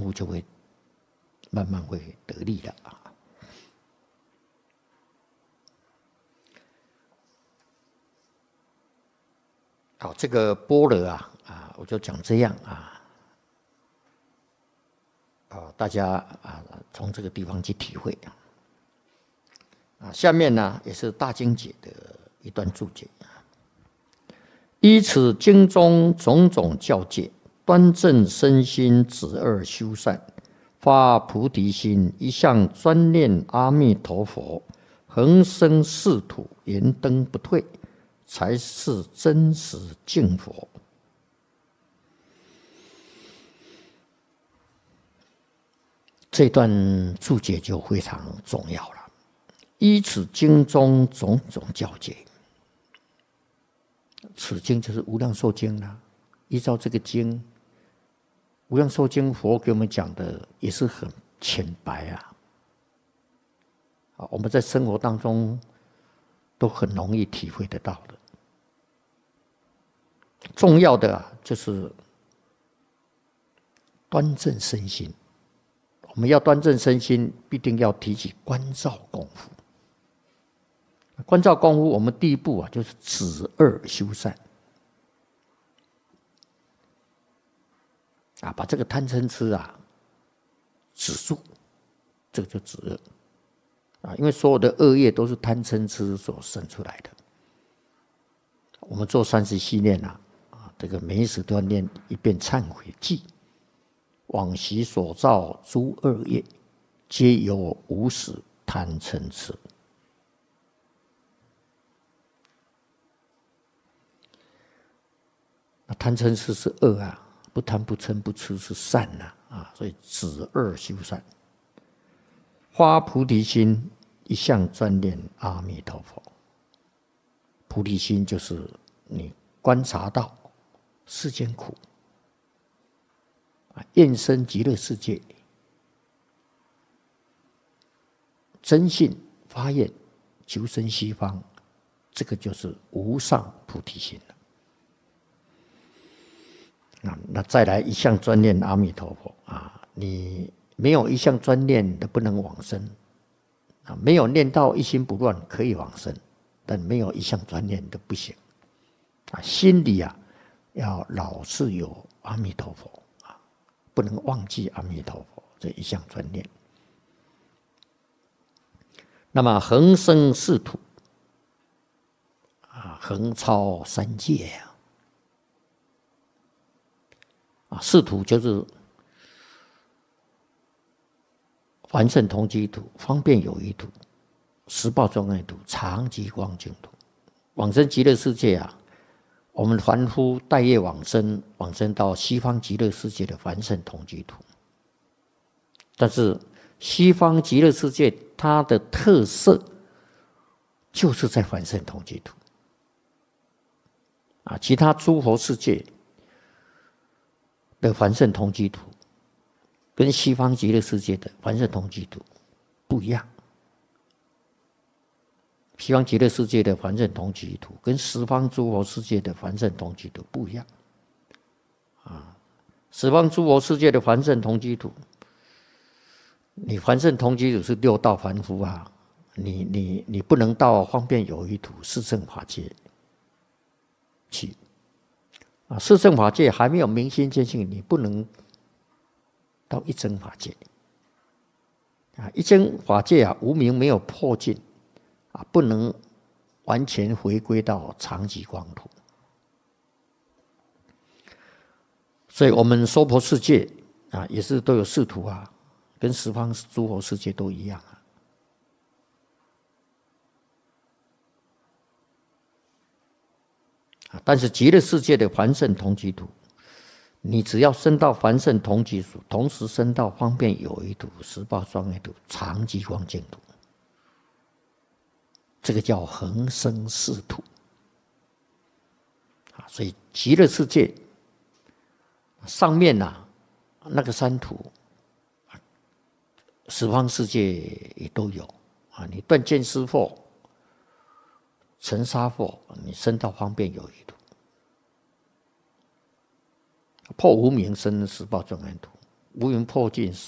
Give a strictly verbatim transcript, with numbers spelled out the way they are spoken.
夫就会慢慢会得力了啊。好，这个般若啊啊，我就讲这样啊啊，大家啊从这个地方去体会啊。啊，下面呢也是大经解的一段注解啊。依此经中种种教戒，端正身心，止恶修善，发菩提心，一向专念阿弥陀佛，恒生净土，燃灯不退，才是真实净佛。这段注解就非常重要了。依此经中种种教戒，此经就是无量寿经啦。依照这个经，无量寿经佛给我们讲的也是很浅白啊。啊，我们在生活当中都很容易体会得到的。重要的啊，就是端正身心。我们要端正身心，必定要提起观照功夫。观照功夫，我们第一步啊，就是止恶修善啊，把这个贪嗔痴啊止住，这个就止恶啊。因为所有的恶业都是贪嗔痴所生出来的。我们做三十系念啊，啊，这个每一时都要念一遍忏悔偈。往昔所造诸恶业，皆由无始贪嗔痴。那贪嗔痴是恶啊，不贪不嗔不痴是善啊，啊，所以止恶修善，发菩提心，一向专念阿弥陀佛。菩提心就是你观察到世间苦。愿生极乐世界，真信发愿求生西方，这个就是无上菩提心了。那再来一向专念阿弥陀佛啊，你没有一向专念的不能往生啊，没有念到一心不乱可以往生，但没有一向专念的不行啊，心里啊要老是有阿弥陀佛。不能忘记阿弥陀佛这一项专念。那么恒生净土啊，横超三界呀！啊，净土就是凡圣同居土、方便有余土、十报庄严土、常寂光净土。往生极乐世界啊，我们凡夫待业往生，往生到西方极乐世界的凡圣同居土。但是西方极乐世界它的特色就是在凡圣同居土啊，其他诸佛世界的凡圣同居土跟西方极乐世界的凡圣同居土不一样。西方极乐世界的凡圣同居土跟十方诸佛世界的凡圣同居土不一样啊！十方诸佛世界的凡圣同居土，你凡圣同居土是六道凡夫啊，你你你不能到方便有余土四正法界去啊！四正法界还没有明心见性，你不能到一真法界啊！一真法界啊，无明没有破尽。啊，不能完全回归到常寂光土，所以我们娑婆世界啊，也是都有四土啊，跟十方诸佛世界都一样啊。啊，但是极乐世界的凡圣同居土，你只要升到凡圣同居土，同时升到方便有余土、十报庄严土、常寂光净土。这个叫恒生净土啊，所以极乐世界上面呐、啊，那个三土，十方世界也都有啊。你断见思惑、尘沙惑，你升到方便有余土；破无明生十报庄严土， 无云破尽，